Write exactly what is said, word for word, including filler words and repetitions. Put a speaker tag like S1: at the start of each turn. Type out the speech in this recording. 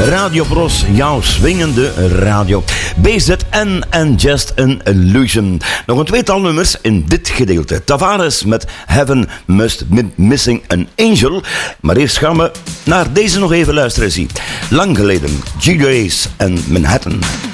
S1: Radio Bros, jouw swingende radio. B Z N en Just an Illusion. Nog een tweetal nummers in dit gedeelte. Tavares met Heaven Must Be Missing an Angel. Maar eerst gaan we naar deze nog even luisteren. Zie. Lang geleden, G D A's en Manhattan.